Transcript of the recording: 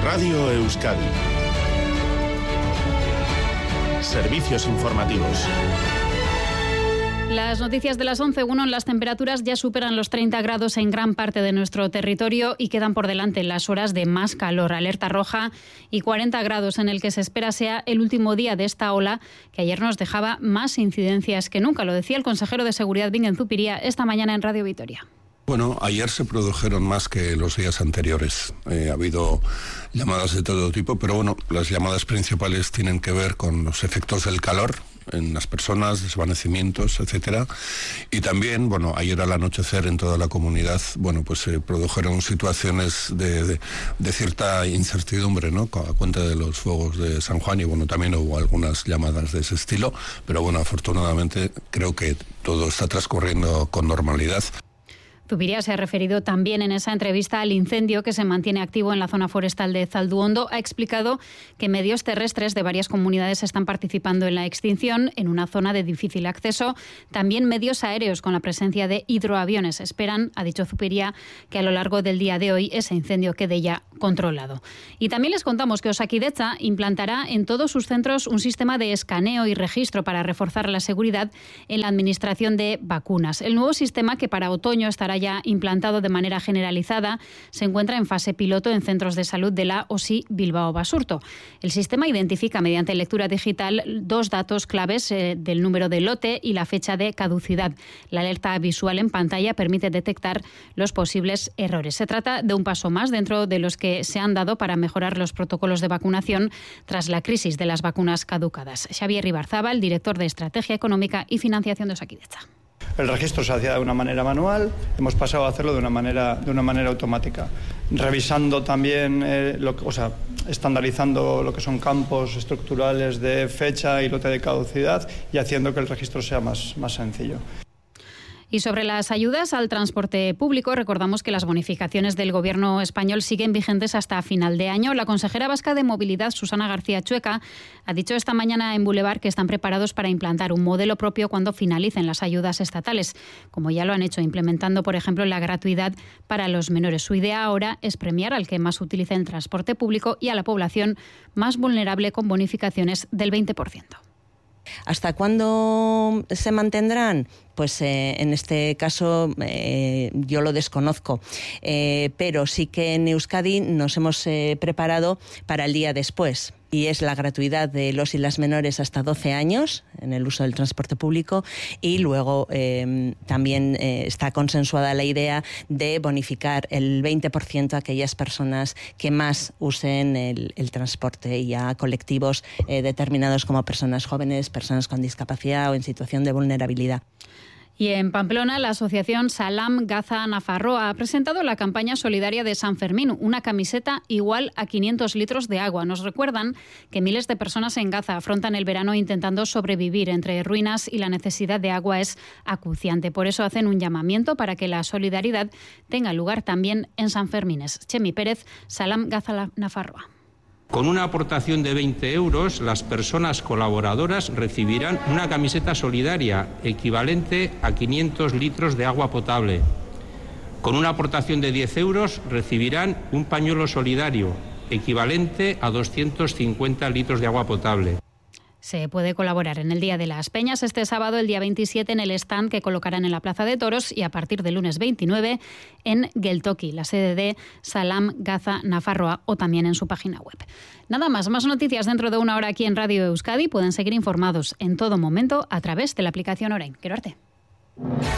Radio Euskadi. Servicios informativos. Las noticias de las 11:01. Las temperaturas ya superan los 30 grados en gran parte de nuestro territorio y quedan por delante las horas de más calor. Alerta roja y 40 grados en el que se espera sea el último día de esta ola que ayer nos dejaba más incidencias que nunca. Lo decía el consejero de Seguridad Bingen Zupiria esta mañana en Radio Vitoria. Bueno, ayer se produjeron más que los días anteriores. Ha habido llamadas de todo tipo, pero bueno, las llamadas principales tienen que ver con los efectos del calor en las personas, desvanecimientos, etcétera. Y también, bueno, ayer al anochecer en toda la comunidad, bueno, pues se produjeron situaciones de cierta incertidumbre, ¿no? A cuenta de los fuegos de San Juan, y bueno, también hubo algunas llamadas de ese estilo, pero bueno, afortunadamente creo que todo está transcurriendo con normalidad. Zupiria se ha referido también en esa entrevista al incendio que se mantiene activo en la zona forestal de Zalduondo. Ha explicado que medios terrestres de varias comunidades están participando en la extinción en una zona de difícil acceso. También medios aéreos con la presencia de hidroaviones. Esperan, ha dicho Zupiria, que a lo largo del día de hoy ese incendio quede ya controlado. Y también les contamos que Osakidetza implantará en todos sus centros un sistema de escaneo y registro para reforzar la seguridad en la administración de vacunas. El nuevo sistema, que para otoño estará ya implantado de manera generalizada, se encuentra en fase piloto en centros de salud de la OSI Bilbao Basurto. El sistema identifica mediante lectura digital dos datos claves del número de lote y la fecha de caducidad. La alerta visual en pantalla permite detectar los posibles errores. Se trata de un paso más dentro de los que se han dado para mejorar los protocolos de vacunación tras la crisis de las vacunas caducadas. Xavier Ibarzábal, director de Estrategia Económica y Financiación de Osakidetza. El registro se hacía de una manera manual, hemos pasado a hacerlo de una manera automática, revisando también, estandarizando lo que son campos estructurales de fecha y lote de caducidad y haciendo que el registro sea más sencillo. Y sobre las ayudas al transporte público, recordamos que las bonificaciones del Gobierno español siguen vigentes hasta final de año. La consejera vasca de Movilidad, Susana García Chueca, ha dicho esta mañana en Boulevard que están preparados para implantar un modelo propio cuando finalicen las ayudas estatales, como ya lo han hecho, implementando, por ejemplo, la gratuidad para los menores. Su idea ahora es premiar al que más utilice el transporte público y a la población más vulnerable con bonificaciones del 20%. ¿Hasta cuándo se mantendrán? Pues en este caso yo lo desconozco, pero sí que en Euskadi nos hemos preparado para el día después. Y es la gratuidad de los y las menores hasta 12 años en el uso del transporte público, y luego también está consensuada la idea de bonificar el 20% a aquellas personas que más usen el transporte, y a colectivos determinados como personas jóvenes, personas con discapacidad o en situación de vulnerabilidad. Y en Pamplona, la asociación Salam Gaza Nafarroa ha presentado la campaña solidaria de San Fermín, una camiseta igual a 500 litros de agua. Nos recuerdan que miles de personas en Gaza afrontan el verano intentando sobrevivir entre ruinas y la necesidad de agua es acuciante. Por eso hacen un llamamiento para que la solidaridad tenga lugar también en San Fermines. Chemi Pérez, Salam Gaza Nafarroa. Con una aportación de 20 euros, las personas colaboradoras recibirán una camiseta solidaria equivalente a 500 litros de agua potable. Con una aportación de 10 euros recibirán un pañuelo solidario equivalente a 250 litros de agua potable. Se puede colaborar en el Día de las Peñas este sábado, el día 27, en el stand que colocarán en la Plaza de Toros, y a partir del lunes 29 en Geltoki, la sede de Salam Gaza Nafarroa, o también en su página web. Nada más noticias dentro de una hora aquí en Radio Euskadi. Pueden seguir informados en todo momento a través de la aplicación Orain. Quiero arte.